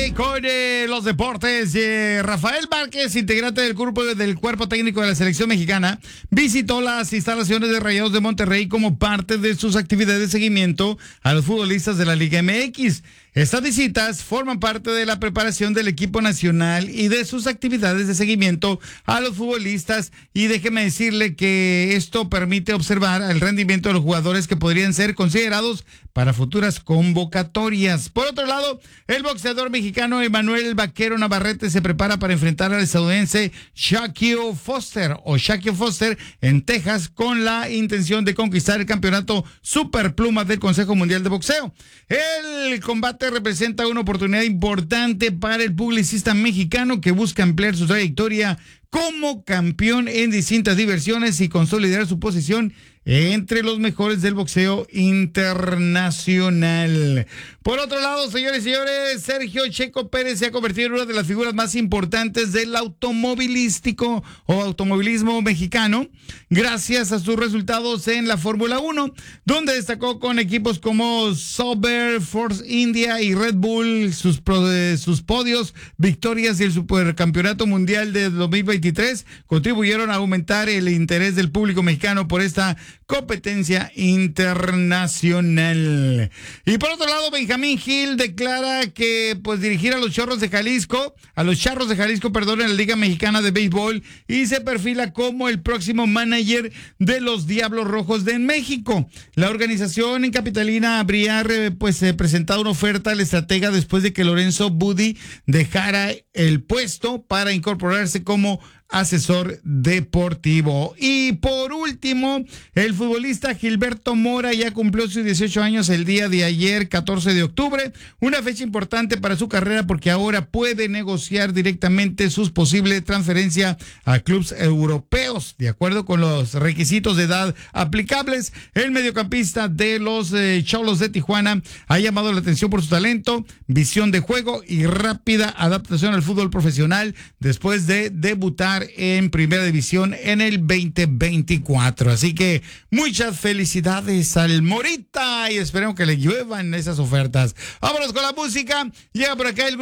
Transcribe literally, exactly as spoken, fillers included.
con eh, los deportes. Eh, Rafael Márquez, integrante del cuerpo, del cuerpo técnico de la selección mexicana, visitó las instalaciones de Rayados de Monterrey como parte de sus actividades de seguimiento a los futbolistas de la Liga M X. Estas visitas forman parte de la preparación del equipo nacional y de sus actividades de seguimiento a los futbolistas, y déjeme decirle que esto permite observar el rendimiento de los jugadores que podrían ser considerados para futuras convocatorias. Por otro lado, el boxeador mexicano Emanuel Vaquero Navarrete se prepara para enfrentar al estadounidense Shaquille Foster o Shaquille Foster en Texas, con la intención de conquistar el campeonato superpluma del Consejo Mundial de Boxeo. El combate representa una oportunidad importante para el publicista mexicano, que busca ampliar su trayectoria como campeón en distintas divisiones y consolidar su posición entre los mejores del boxeo internacional. Por otro lado, señores y señores, Sergio Checo Pérez se ha convertido en una de las figuras más importantes del automovilístico o automovilismo mexicano, gracias a sus resultados en la Fórmula uno, donde destacó con equipos como Sauber, Force India y Red Bull. Sus, sus podios, victorias y el Supercampeonato Mundial de dos mil veintitrés contribuyeron a aumentar el interés del público mexicano por esta competencia internacional. Y por otro lado, Benjamín Gil declara que pues dirigir a los Charros de Jalisco, a los Charros de Jalisco, perdón, en la Liga Mexicana de Béisbol, y se perfila como el próximo manager de los Diablos Rojos de México. La organización en capitalina habría pues eh, presentado una oferta al estratega después de que Lorenzo Buddy dejara el puesto para incorporarse como asesor deportivo. Y por último, el futbolista Gilberto Mora ya cumplió sus dieciocho años el día de ayer, catorce de octubre, una fecha importante para su carrera porque ahora puede negociar directamente sus posibles transferencias a clubes europeos, de acuerdo con los requisitos de edad aplicables. El mediocampista de los eh, Cholos de Tijuana ha llamado la atención por su talento, visión de juego y rápida adaptación al fútbol profesional después de debutar en Primera División en el veinte veinticuatro. Así que muchas felicidades al Morita y esperemos que le lluevan esas ofertas. Vámonos con la música. Llega por acá el